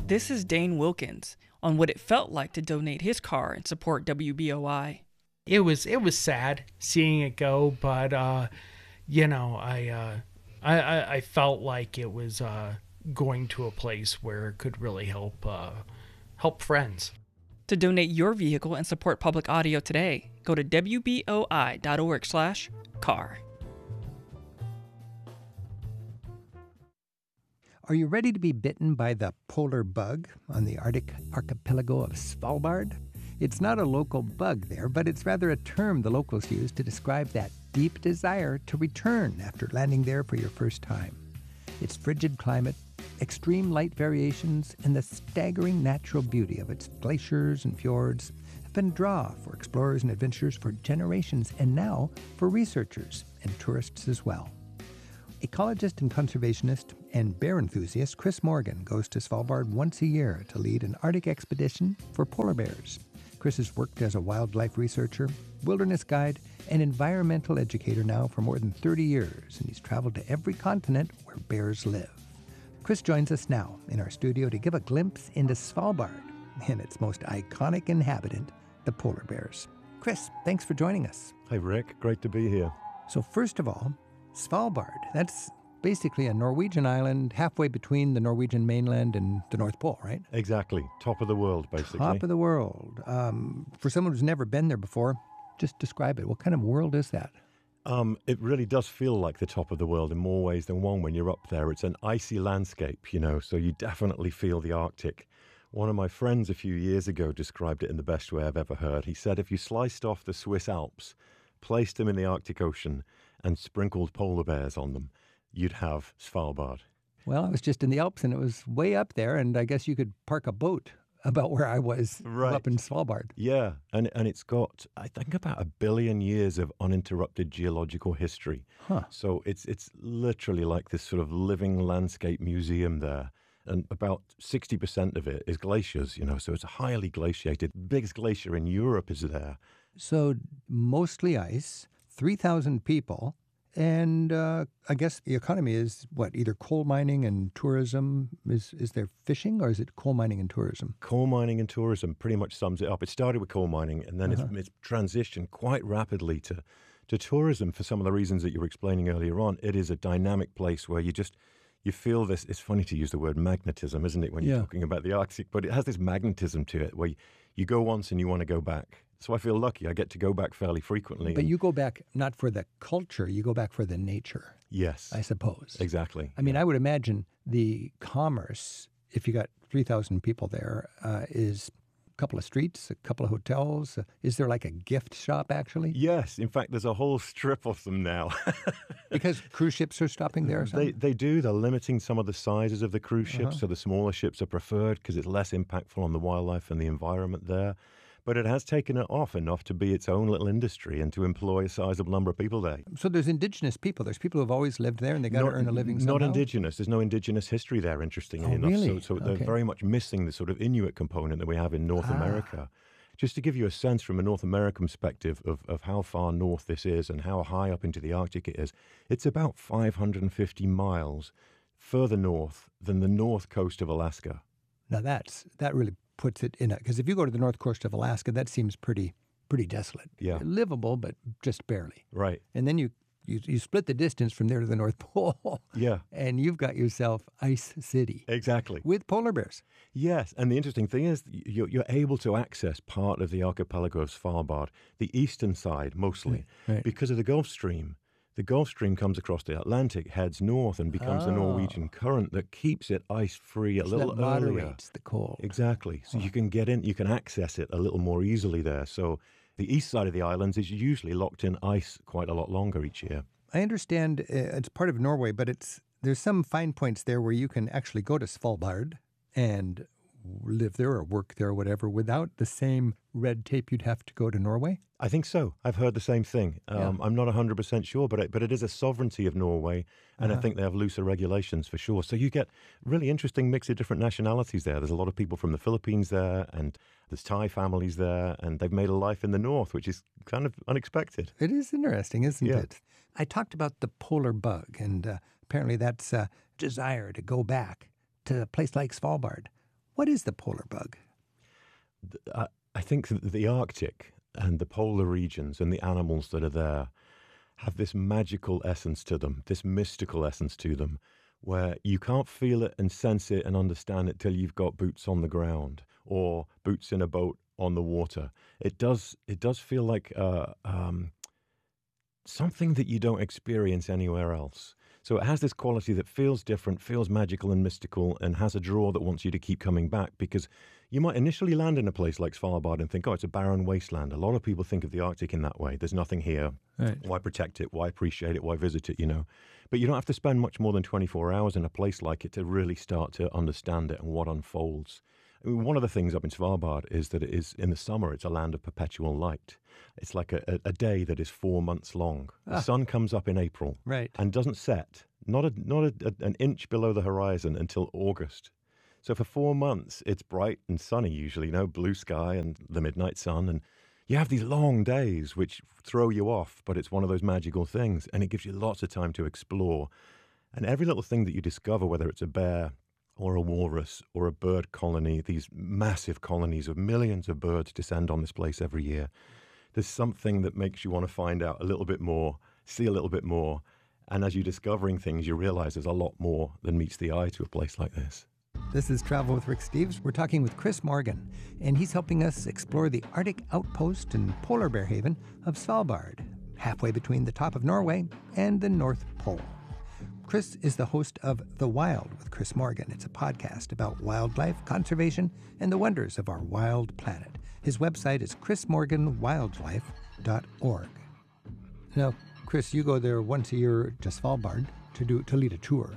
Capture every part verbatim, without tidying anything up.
This is Dane Wilkins on what it felt like to donate his car and support W B O I. It was it was sad seeing it go, but uh, you know, I, uh, I I I felt like it was uh, going to a place where it could really help uh, help friends. To donate your vehicle and support public audio today, go to W B O I dot org slash car. Are you ready to be bitten by the polar bug on the Arctic archipelago of Svalbard? It's not a local bug there, but it's rather a term the locals use to describe that deep desire to return after landing there for your first time. Its frigid climate, extreme light variations, and the staggering natural beauty of its glaciers and fjords have been a draw for explorers and adventurers for generations, and now for researchers and tourists as well. Ecologist and conservationist and bear enthusiast Chris Morgan goes to Svalbard once a year to lead an Arctic expedition for polar bears. Chris has worked as a wildlife researcher, wilderness guide, and environmental educator now for more than thirty years, and he's traveled to every continent where bears live. Chris joins us now in our studio to give a glimpse into Svalbard and its most iconic inhabitant, the polar bears. Chris, thanks for joining us. Hey, Rick. Great to be here. So first of all, Svalbard, that's basically a Norwegian island halfway between the Norwegian mainland and the North Pole, right? Exactly. Top of the world, basically. Top of the world. Um, for someone who's never been there before, just describe it. What kind of world is that? Um, it really does feel like the top of the world in more ways than one when you're up there. It's an icy landscape, you know, so you definitely feel the Arctic. One of my friends a few years ago described it in the best way I've ever heard. He said if you sliced off the Swiss Alps, placed them in the Arctic Ocean, and sprinkled polar bears on them, you'd have Svalbard. Well, I was just in the Alps, and it was way up there, and I guess you could park a boat about where I was right. up in Svalbard. Yeah, and and it's got, I think, about a billion years of uninterrupted geological history. Huh. So it's it's literally like this sort of living landscape museum there. And about sixty percent of it is glaciers, you know, so it's highly glaciated. The biggest glacier in Europe is there. So mostly ice, three thousand people, and uh, I guess the economy is, what, either coal mining and tourism? Is is there fishing, or is it coal mining and tourism? Coal mining and tourism pretty much sums it up. It started with coal mining, and then Uh-huh. it's, it's transitioned quite rapidly to, to tourism for some of the reasons that you were explaining earlier on. It is a dynamic place where you just, you feel this, it's funny to use the word magnetism, isn't it, when you're Yeah. talking about the Arctic, but it has this magnetism to it where you, you go once and you want to go back. So I feel lucky. I get to go back fairly frequently. But and- you go back not for the culture, you go back for the nature, Yes, I suppose. exactly. I mean, I would imagine the commerce, if you got three thousand people there, uh, is a couple of streets, a couple of hotels. Uh, is there like a gift shop, actually? Yes, in fact, there's a whole strip of them now. Because cruise ships are stopping there or They something? they do. They're limiting some of the sizes of the cruise ships, Uh-huh. so the smaller ships are preferred because it's less impactful on the wildlife and the environment there. But it has taken it off enough to be its own little industry and to employ a sizable number of people there. So there's indigenous people. There's people who've always lived there, and they got to Not- earn a living somehow? Not indigenous. There's no indigenous history there, interestingly Oh, enough. really? So, so they're Okay. very much missing the sort of Inuit component that we have in North Ah. America. Just to give you a sense from a North American perspective of, of how far north this is and how high up into the Arctic it is, it's about five hundred fifty miles further north than the north coast of Alaska. Now that's that really puts it in a, because if you go to the north coast of Alaska, that seems pretty pretty desolate. Yeah. Livable, but just barely. Right. And then you, you you split the distance from there to the North Pole, Yeah, and you've got yourself Ice City exactly. with polar bears. Yes, and the interesting thing is you're, you're able to access part of the archipelago of Svalbard, the eastern side mostly, Right. because of the Gulf Stream. The Gulf Stream comes across the Atlantic, heads north, and becomes the Norwegian current that keeps it ice-free a So little that earlier. moderates the cold. Exactly. So you can get in, you can access it a little more easily there. So the east side of the islands is usually locked in ice quite a lot longer each year. I understand uh, it's part of Norway, but it's there's some fine points there where you can actually go to Svalbard and live there or work there or whatever without the same red tape you'd have to go to Norway? I think so. I've heard the same thing. Um, Yeah. I'm not one hundred percent sure, but it, but it is a sovereignty of Norway, and Uh-huh. I think they have looser regulations for sure. So you get really interesting mix of different nationalities there. There's a lot of people from the Philippines there, and there's Thai families there, and they've made a life in the north, which is kind of unexpected. It is interesting, isn't Yeah. it? I talked about the polar bug, and uh, apparently that's a desire to go back to a place like Svalbard. What is the polar bug? I, I think that the Arctic and the polar regions and the animals that are there have this magical essence to them, this mystical essence to them, where you can't feel it and sense it and understand it till you've got boots on the ground or boots in a boat on the water. It does it does feel like uh, um, something that you don't experience anywhere else. So it has this quality that feels different, feels magical and mystical, and has a draw that wants you to keep coming back, because you might initially land in a place like Svalbard and think, oh, it's a barren wasteland. A lot of people think of the Arctic in that way. There's nothing here. Right. Why protect it? Why appreciate it? Why visit it, you know? But you don't have to spend much more than twenty-four hours in a place like it to really start to understand it and what unfolds. I mean, one of the things up in Svalbard is that it is, in the summer, it's a land of perpetual light. It's like a, a, a day that is four months long. The Ah. sun comes up in April Right. and doesn't set, not a, not a, a, an inch below the horizon until August. So for four months, it's bright and sunny usually, you know, blue sky and the midnight sun. And you have these long days which throw you off, but it's one of those magical things. And it gives you lots of time to explore. And every little thing that you discover, whether it's a bear or a walrus or a bird colony, these massive colonies of millions of birds descend on this place every year. There's something that makes you want to find out a little bit more, see a little bit more. And as you're discovering things, you realize there's a lot more than meets the eye to a place like this. This is Travel with Rick Steves. We're talking with Chris Morgan, and he's helping us explore the Arctic outpost and polar bear haven of Svalbard, halfway between the top of Norway and the North Pole. Chris is the host of The Wild with Chris Morgan. It's a podcast about wildlife, conservation, and the wonders of our wild planet. His website is chris morgan wildlife dot org. Now, Chris, you go there once a year to Svalbard to do to lead a tour.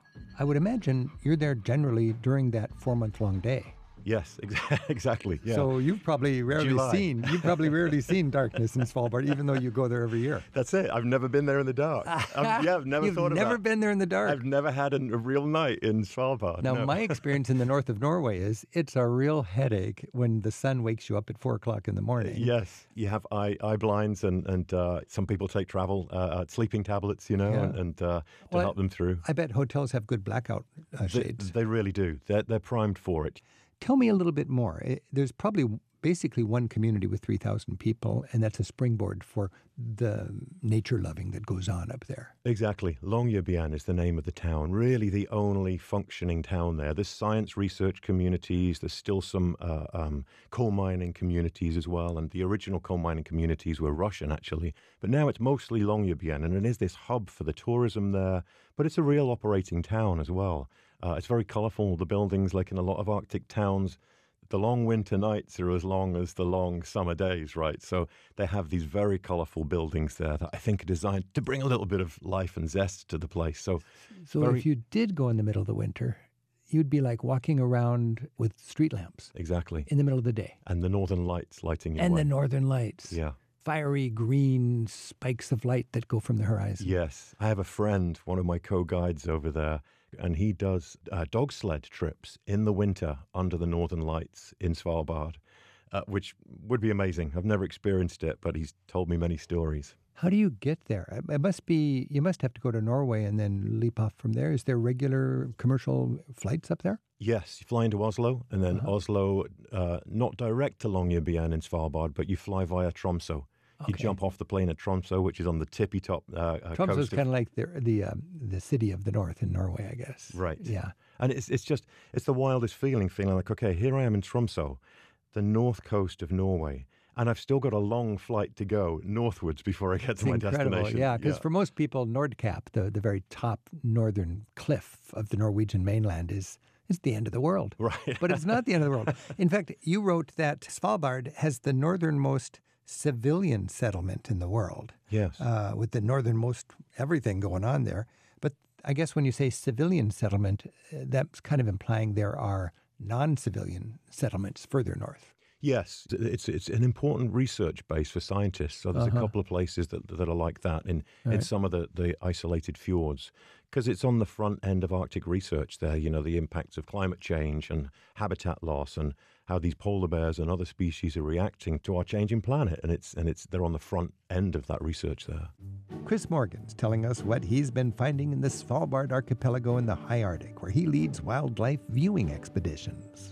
I would imagine you're there generally during that four-month-long day. Yes, ex- exactly. Yeah. So you've probably rarely July. seen you've probably rarely seen darkness in Svalbard, even though you go there every year. That's it. I've never been there in the dark. I've, yeah, I've never You've thought of never that. been there in the dark. I've never had a, a real night in Svalbard. Now, no. my experience in the north of Norway is it's a real headache when the sun wakes you up at four o'clock in the morning. Yes, you have eye eye blinds, and and uh, some people take travel uh, uh, sleeping tablets, you know, Yeah. and, and uh, to Well, help them through. I bet hotels have good blackout uh, They, shades. they really do. They're they're primed for it. Tell me a little bit more. Eh, There's probably basically one community with three thousand people, and that's a springboard for the nature loving that goes on up there. Exactly. Longyearbyen is the name of the town, really the only functioning town there. There's science research communities, there's still some uh, um, coal mining communities as well, and the original coal mining communities were Russian, actually. But now it's mostly Longyearbyen, and it is this hub for the tourism there, but it's a real operating town as well. Uh, it's very colourful, the buildings, like in a lot of Arctic towns. The long winter nights are as long as the long summer days, right? So they have these very colourful buildings there that I think are designed to bring a little bit of life and zest to the place. So, So very- if you did go in the middle of the winter, you'd be like walking around with street lamps exactly. in the middle of the day. And the northern lights lighting your And way. the northern lights. Yeah. Fiery green spikes of light that go from the horizon. Yes. I have a friend, one of my co-guides over there, and he does uh, dog sled trips in the winter under the northern lights in Svalbard, uh, which would be amazing. I've never experienced it, but he's told me many stories. How do you get there? It must be, you must have to go to Norway and then leap off from there. Is there regular commercial flights up there? Yes, you fly into Oslo, and then Uh-huh. Oslo, uh, not direct to Longyearbyen in Svalbard, but you fly via Tromsø. You Okay. jump off the plane at Tromsø, which is on the tippy top uh, uh, Tromsø is coast. of- kind of like the the um, the city of the north in Norway, I guess. Right. Yeah. And it's it's just, it's the wildest feeling, feeling like, okay, here I am in Tromsø, the north coast of Norway, and I've still got a long flight to go northwards before I get It's to my incredible. destination. Yeah, because for most people, Nordkap, the, the very top northern cliff of the Norwegian mainland, is is the end of the world. Right. But it's not the end of the world. In fact, you wrote that Svalbard has the northernmost civilian settlement in the world, Yes. uh, with the northernmost everything going on there. But I guess when you say civilian settlement, uh, that's kind of implying there are non-civilian settlements further north. Yes, it's it's an important research base for scientists. So there's Uh-huh. a couple of places that that are like that in, in Right. some of the, the isolated fjords, because it's on the front end of Arctic research there, you know, the impacts of climate change and habitat loss and how these polar bears and other species are reacting to our changing planet. And it's and it's they're on the front end of that research there. Chris Morgan's telling us what he's been finding in the Svalbard archipelago in the high Arctic, where he leads wildlife viewing expeditions.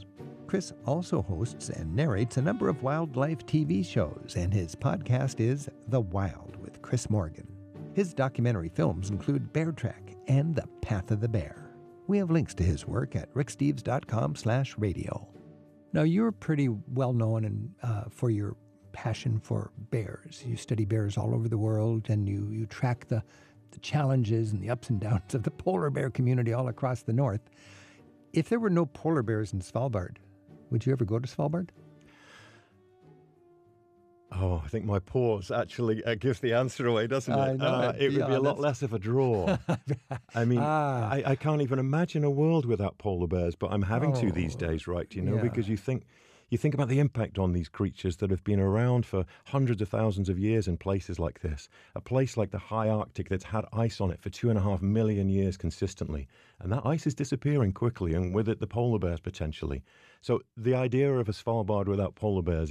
Chris also hosts and narrates a number of wildlife T V shows, and his podcast is The Wild with Chris Morgan. His documentary films include Bear Trek and The Path of the Bear. We have links to his work at ricksteves.com slash radio. Now, you're pretty well known and, uh, for your passion for bears. You study bears all over the world, and you, you track the, the challenges and the ups and downs of the polar bear community all across the north. If there were no polar bears in Svalbard, would you ever go to Svalbard? Oh, I think my pause actually uh, gives the answer away, doesn't it? I know, uh, it would be a lot honest. less of a draw. I mean, Ah. I, I can't even imagine a world without polar bears, but I'm having to these Oh, days, right? You know, yeah. because you think you think about the impact on these creatures that have been around for hundreds of thousands of years in places like this. A place like the high Arctic that's had ice on it for two and a half million years consistently. And that ice is disappearing quickly, and with it, the polar bears potentially. So the idea of a Svalbard without polar bears